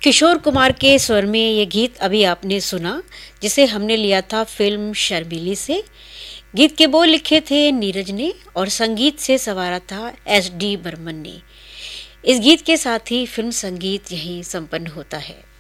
किशोर कुमार के स्वर में ये गीत अभी आपने सुना, जिसे हमने लिया था फिल्म शर्मीली से। गीत के बोल लिखे थे नीरज ने और संगीत से संवारा था एस डी बर्मन ने। इस गीत के साथ ही फिल्म संगीत यहीं संपन्न होता है।